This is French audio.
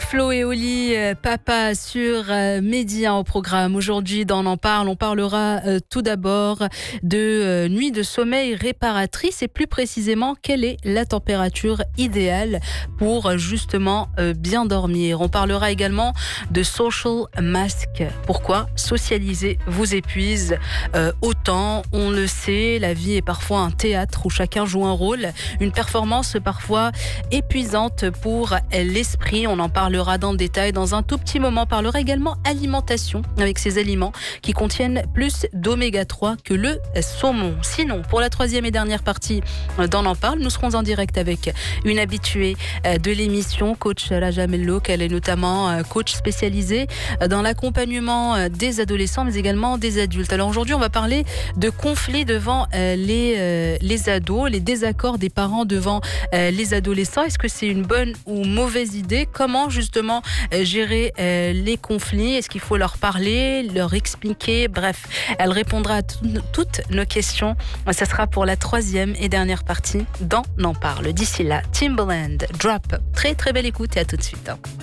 Flo et Oli, papa sur Média au programme. Aujourd'hui, dans On en parlera tout d'abord de nuit de sommeil réparatrice et plus précisément, quelle est la température idéale pour justement bien dormir. On parlera également de social mask. Pourquoi socialiser vous épuise autant? On le sait, la vie est parfois un théâtre où chacun joue un rôle, une performance parfois épuisante pour l'esprit. On en parlera dans le détail dans un tout petit moment. On parlera également alimentation avec ces aliments qui contiennent plus d'oméga 3 que le saumon. Sinon, pour la troisième et dernière partie d'On en parle, nous serons en direct avec une habituée de l'émission, coach Raja Mello, qu'elle est notamment coach spécialisée dans l'accompagnement des adolescents mais également des adultes. Alors aujourd'hui, on va parler de conflits devant les ados, les désaccords des parents devant les adolescents. Est-ce que c'est une bonne ou mauvaise idée? Comment justement gérer les conflits? Est-ce qu'il faut leur parler, leur expliquer? Bref, elle répondra à toutes nos questions. Ça sera pour la troisième et dernière partie d'On en parle. D'ici là, Timbaland, Drop. Très très belle écoute et à tout de suite.